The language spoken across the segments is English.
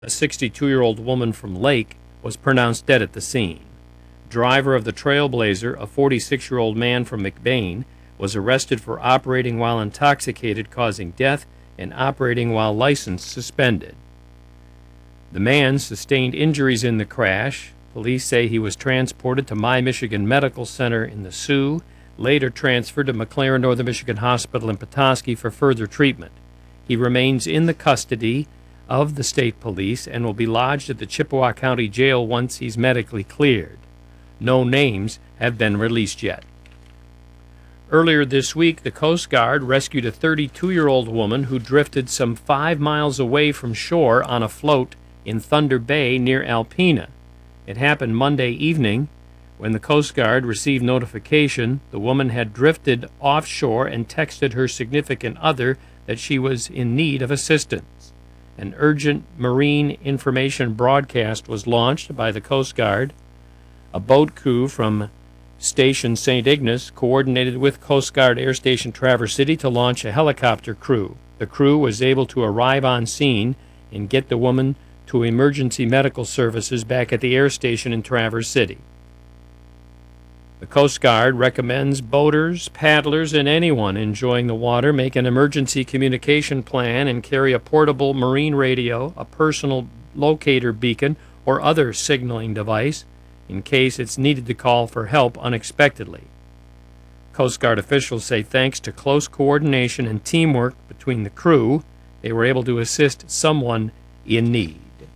A 62-year-old woman from Lake was pronounced dead at the scene. Driver of the Trailblazer, a 46-year-old man from McBain, was arrested for operating while intoxicated, causing death, and operating while license suspended. The man sustained injuries in the crash. Police say he was transported to My Michigan Medical Center in the Sioux, later transferred to McLaren Northern Michigan Hospital in Petoskey for further treatment. He remains in the custody of the state police and will be lodged at the Chippewa County Jail once he's medically cleared. No names have been released yet. Earlier this week, the Coast Guard rescued a 32-year-old woman who drifted some 5 miles away from shore on a float in Thunder Bay near Alpena. It happened Monday evening. When the Coast Guard received notification, the woman had drifted offshore and texted her significant other that she was in need of assistance. An urgent marine information broadcast was launched by the Coast Guard. A boat crew from Station St. Ignace coordinated with Coast Guard Air Station Traverse City to launch a helicopter crew. The crew was able to arrive on scene and get the woman to emergency medical services back at the air station in Traverse City. The Coast Guard recommends boaters, paddlers, and anyone enjoying the water make an emergency communication plan and carry a portable marine radio, a personal locator beacon, or other signaling device in case it's needed to call for help unexpectedly. Coast Guard officials say thanks to close coordination and teamwork between the crew, they were able to assist someone in need.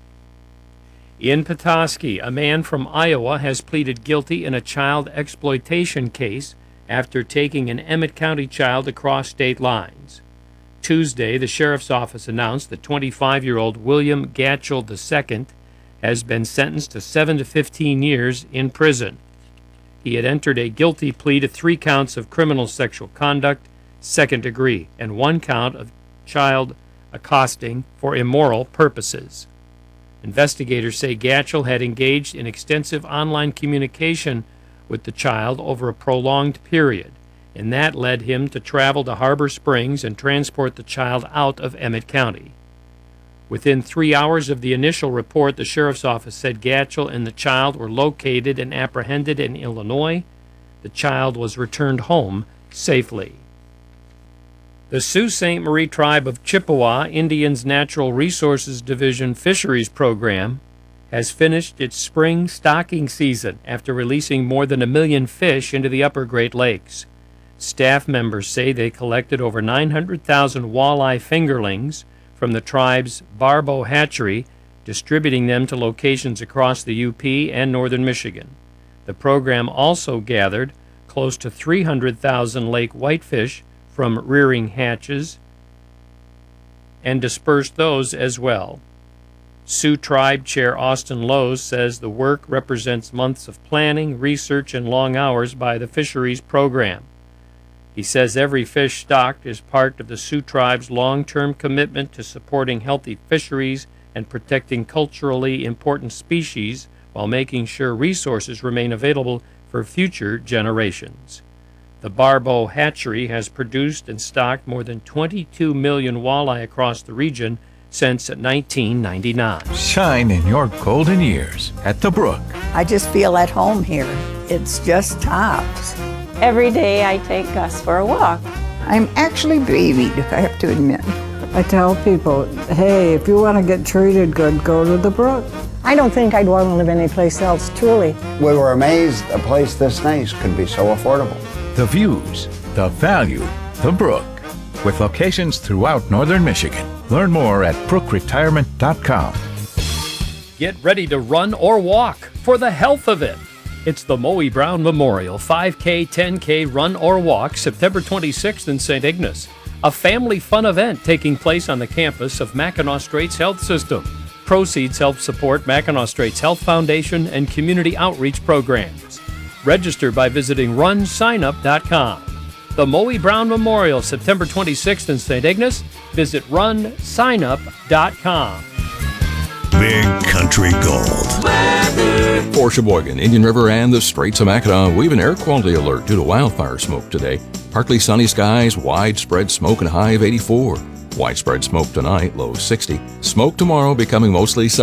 In Petoskey, a man from Iowa has pleaded guilty in a child exploitation case after taking an Emmett County child across state lines. Tuesday, the sheriff's office announced that 25-year-old William Gatchell II has been sentenced to 7 to 15 years in prison. He had entered a guilty plea to 3 counts of criminal sexual conduct, second degree, and 1 count of child accosting for immoral purposes. Investigators say Gatchell had engaged in extensive online communication with the child over a prolonged period, and that led him to travel to Harbor Springs and transport the child out of Emmett County. Within 3 hours of the initial report, the sheriff's office said Gatchell and the child were located and apprehended in Illinois. The child was returned home safely. The Sault Ste. Marie Tribe of Chippewa Indians Natural Resources Division Fisheries Program has finished its spring stocking season after releasing more than 1 million fish into the upper Great Lakes. Staff members say they collected over 900,000 walleye fingerlings from the tribe's Barbeau hatchery, distributing them to locations across the UP and northern Michigan. The program also gathered close to 300,000 lake whitefish from rearing hatches and dispersed those as well. Sioux Tribe Chair Austin Lowe's says the work represents months of planning, research, and long hours by the fisheries program. He says every fish stocked is part of the Sioux Tribe's long-term commitment to supporting healthy fisheries and protecting culturally important species while making sure resources remain available for future generations. The Barbeau hatchery has produced and stocked more than 22 million walleye across the region since 1999. Shine in your golden years at the Brook. I just feel at home here. It's just tops. Every day I take Gus for a walk. I'm actually babied, I have to admit. I tell people, hey, if you want to get treated good, go to the Brook. I don't think I'd want to live anyplace else, truly. We were amazed a place this nice could be so affordable. The views, the value, the Brook. With locations throughout northern Michigan. Learn more at brookretirement.com. Get ready to run or walk for the health of it. It's the Moe Brown Memorial 5K, 10K Run or Walk, September 26th in St. Ignace. A family fun event taking place on the campus of Mackinac Straits Health System. Proceeds help support Mackinac Straits Health Foundation and community outreach programs. Register by visiting runsignup.com. The Moe Brown Memorial, September 26th in St. Ignace. Visit runsignup.com. Big Country Gold. For Sheboygan, Indian River, and the Straits of Mackinac, we have an air quality alert due to wildfire smoke today. Partly sunny skies, widespread smoke, and a high of 84. Widespread smoke tonight, low 60. Smoke tomorrow becoming mostly sunny.